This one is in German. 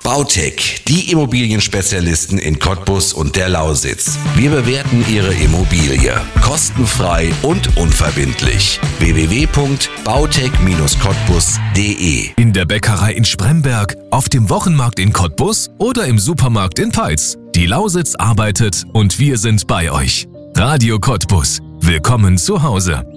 Bautec, die Immobilienspezialisten in Cottbus und der Lausitz. Wir bewerten Ihre Immobilie kostenfrei und unverbindlich. www.bautec-cottbus.de. In der Bäckerei in Spremberg, auf dem Wochenmarkt in Cottbus oder im Supermarkt in Peitz. Die Lausitz arbeitet und wir sind bei euch. Radio Cottbus. Willkommen zu Hause.